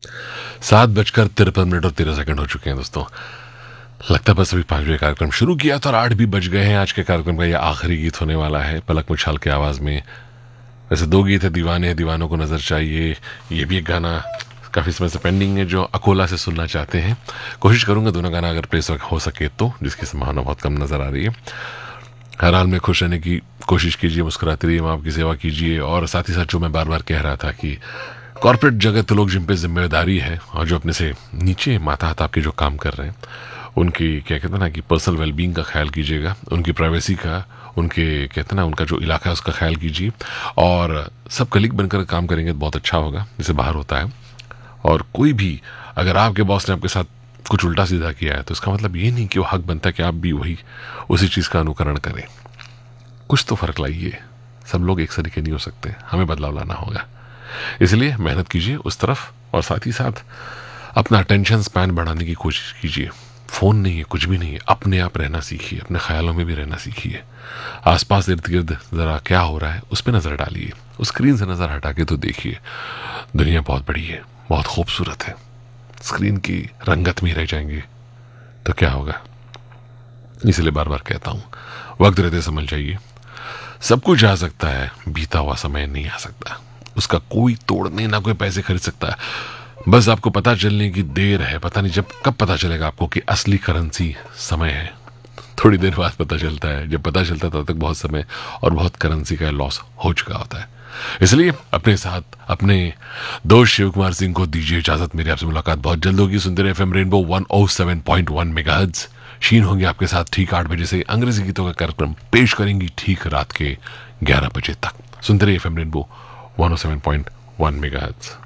7:53 और 13 सेकंड हो चुके हैं दोस्तों। लगता है बस अभी 5 बजे कार्यक्रम शुरू किया था और 8 भी बज गए हैं। आज के कार्यक्रम का यह आखिरी गीत होने वाला है पलक मुछाल की आवाज में। वैसे 2 गीत है, दीवाने हैं दीवानों को नजर चाहिए, ये भी एक गाना काफी समय से पेंडिंग है जो अकोला से सुनना चाहते हैं। कोशिश करूंगा दोनों गाना अगर प्लेस हो सके तो, जिसकी संभावना बहुत कम नजर आ रही है। हर हाल में खुश रहने की कोशिश कीजिए, मुस्कुराते रहिए, माँ बाप की सेवा कीजिए। और साथ ही साथ जो मैं बार बार कह रहा था कि कॉर्पोरेट जगत लोग जिन पे जिम्मेदारी है और जो अपने से नीचे माथा ताप के जो काम कर रहे हैं, उनकी क्या कहते हैं ना कि पर्सनल वेलबींग का ख्याल कीजिएगा, उनकी प्राइवेसी का, उनके कहते हैं ना उनका जो इलाका है उसका ख्याल कीजिए। और सब कलीग बनकर काम करेंगे तो बहुत अच्छा होगा, जैसे बाहर होता है। और कोई भी अगर आपके बॉस ने आपके साथ कुछ उल्टा सीधा किया है तो इसका मतलब ये नहीं कि वो हक बनता है कि आप भी वही उसी चीज़ का अनुकरण करें। कुछ तो फर्क लाइए, सब लोग एक तरीके नहीं हो सकते, हमें बदलाव लाना होगा। इसलिए मेहनत कीजिए उस तरफ, और साथ ही साथ अपना अटेंशन स्पैन बढ़ाने की कोशिश कीजिए। फोन नहीं है, कुछ भी नहीं है, अपने आप रहना सीखिए, अपने ख्यालों में भी रहना सीखिए। आसपास इर्द गिर्द जरा क्या हो रहा है उस पर नजर डालिए, उस स्क्रीन से नजर हटा के तो देखिए। दुनिया बहुत बड़ी है, बहुत खूबसूरत है। स्क्रीन की रंगत में रह जाएंगे तो क्या होगा। इसलिए बार बार कहता हूं, वक्त रहते संभल जाइए। सब कुछ आ सकता है, बीता हुआ समय नहीं आ सकता, उसका कोई तोड़ नहीं, ना कोई पैसे खरीद सकता है। बस आपको पता चलने की देर है। पता नहीं जब कब पता चलेगा आपको कि असली करेंसी समय है। थोड़ी देर बाद पता चलता है, जब पता चलता है तब तक बहुत समय और बहुत करेंसी का लॉस हो चुका होता है। इसलिए अपने साथ अपने दोस्त शिव कुमार सिंह को दीजिए इजाजत। मेरी आपसे मुलाकात बहुत जल्द होगी। सुनते रहे FM रेनबो 107.1 मेगाहर्ट्ज। शीन होंगे आपके साथ ठीक 8 बजे से। अंग्रेजी गीतों का कार्यक्रम पेश करेंगी ठीक रात के 11 बजे तक। सुनते रहिए FM रेनबो 107.1 मेगाहर्ट्ज।